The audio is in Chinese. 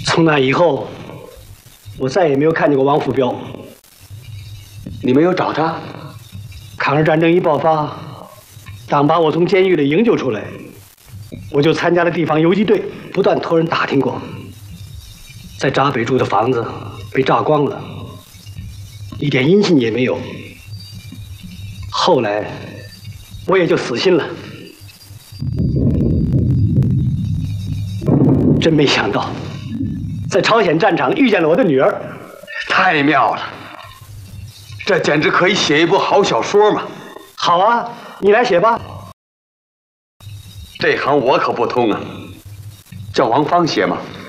从那以后，我再也没有看见过王福彪。 你没有找他？ 抗日战争一爆发，当把我从监狱里营救出来，我就参加了地方游击队，不断托人打听过。在闸北住的房子被炸光了，一点音信也没有。后来，我也就死心了。真没想到，在朝鲜战场遇见了我的女儿。 太妙了，这简直可以写一部好小说嘛！ 好啊，你来写吧。 这行我可不通啊，叫王芳写嘛。